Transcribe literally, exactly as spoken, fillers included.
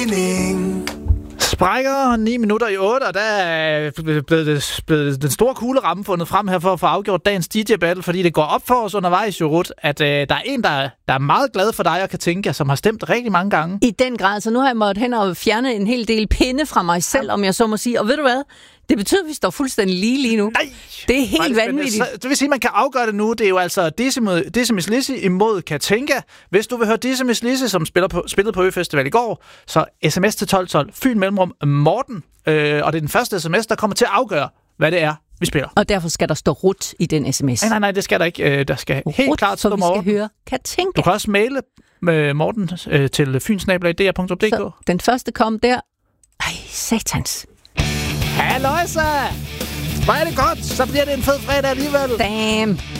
mening. Sprækker ni minutter i otte, og der er blevet, blevet, blevet den store kugleramme fundet frem her for at få afgjort dagens D J-battle, fordi det går op for os undervejs, Jorut, at øh, der er en, der, der er meget glad for dig og kan tænke, som har stemt rigtig mange gange. I den grad, så nu har jeg måttet hen og fjerne en hel del pinde fra mig selv, om jeg så må sige. Og ved du hvad? Det betyder, at vi står fuldstændig lige lige nu. Nej! Det er helt vanvittigt. Det vil sige, at man kan afgøre det nu. Det er jo altså Decimus Lizzy imod Katinka. Hvis du vil høre Decimus Lizzy, som spiller på, spillede på Ø-festival i går, så sms til tolv tolv, Fyn Mellemrum Morten. Øh, og det er den første sms, der kommer til at afgøre, hvad det er, vi spiller. Og derfor skal der stå Rut i den sms. Nej, nej, nej, det skal der ikke. Der skal Rut, helt klart stå Morten. for vi skal høre Katinka. Du kan også maile med Morten øh, til fynsnabel punktum d r punktum d k. Så den første kom der. Ej, satans. Halløjsa! Hvor er det godt, så bliver det en fed fredag alligevel. Damn.